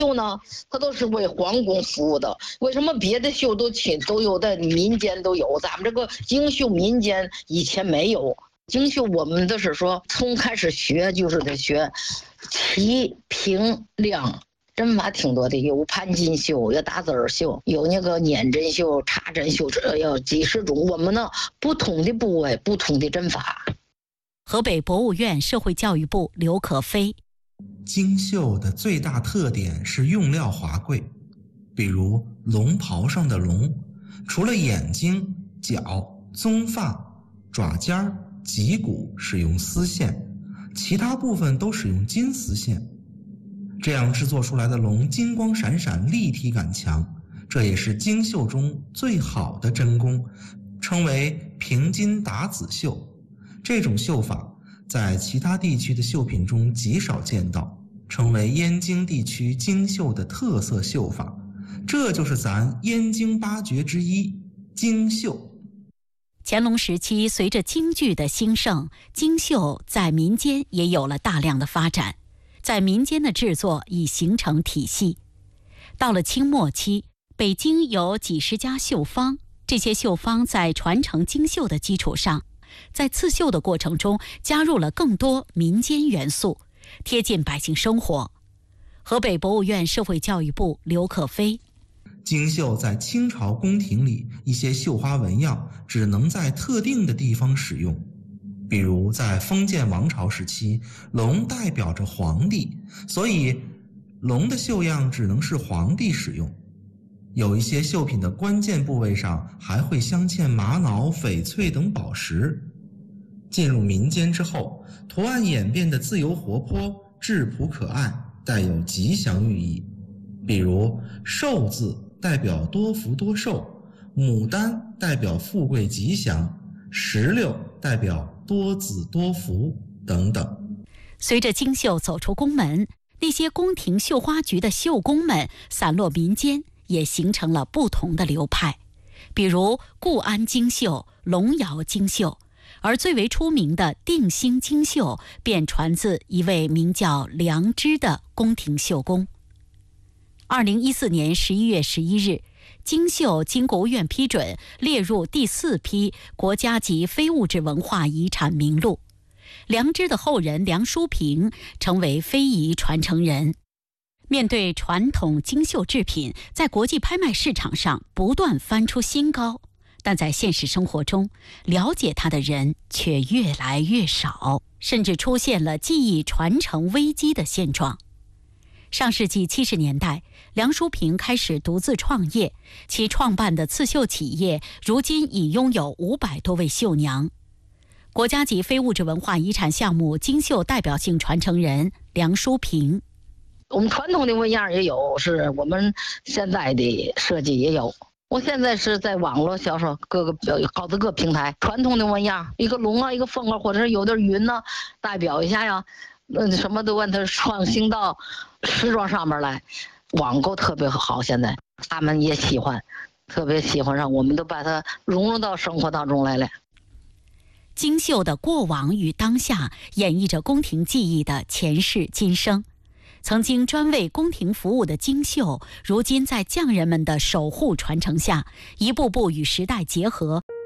绣呢，它都是为皇宫服务的。为什么别的绣都有的民间都有，咱们这个京绣民间以前没有。京绣我们的是说，从开始学就是得学齐、平、亮。针法挺多的，有盘金绣，有打字绣，有那个捻针绣、插针绣，有几十种。我们呢，不同的部位，不同的针法。 河北博物院社会教育部刘可飞。 京绣的最大特点是用料华贵，比如龙袍上的龙，除了眼睛、角、棕发、爪尖、脊骨使用丝线，其他部分都使用金丝线。这样制作出来的龙金光闪闪，立体感强，这也是京绣中最好的针工，称为平金打子绣。这种绣法在其他地区的绣品中极少见到，成为燕京地区京绣的特色绣法。这就是咱燕京八绝之一，京绣。 乾隆时期，随着京剧的兴盛，京绣在民间也有了大量的发展，在民间的制作已形成体系。到了清末期，北京有几十家绣坊，这些绣坊在传承京绣的基础上，在刺绣的过程中加入了更多民间元素，贴近百姓生活。河北博物院社会教育部刘可飞。 京绣在清朝宫廷里，一些绣花纹样只能在特定的地方使用，比如在封建王朝时期，龙代表着皇帝，所以龙的绣样只能是皇帝使用。有一些绣品的关键部位上还会镶嵌玛瑙、翡翠等宝石。进入民间之后，图案演变得自由活泼、质朴可爱，带有吉祥寓意。比如寿字代表多福多寿，牡丹代表富贵吉祥，石榴代表多子多福等等。 随着京绣走出宫门，那些宫廷绣花局的绣工们散落民间，也形成了不同的流派，比如固安京绣、龙窑京绣，而最为出名的定兴京绣便传自一位名叫梁芝的宫廷绣工。2014年11月11日，京绣经国务院批准列入第4批国家级非物质文化遗产名录。梁芝的后人梁淑平成为非遗传承人。面对传统京绣制品在国际拍卖市场上不断翻出新高，但在现实生活中，了解它的人却越来越少，甚至出现了技艺传承危机的现状。上世纪70年代，梁淑平开始独自创业，其创办的刺绣企业如今已拥有500多位绣娘。国家级非物质文化遗产项目京绣代表性传承人梁淑平。 我们传统的纹样也有，是我们现在的设计也有。我现在是在网络销售，好几个平台，传统的纹样，一个龙啊，一个凤啊，或者是有点云呢，代表一下呀。什么都问他创新到时装上面来，网购特别好，现在他们也喜欢，特别喜欢上，我们都把它融入到生活当中来了。 京绣的过往与当下演绎着宫廷技艺的前世今生。曾经专为宫廷服务的京绣，如今在匠人们的守护传承下，一步步与时代结合。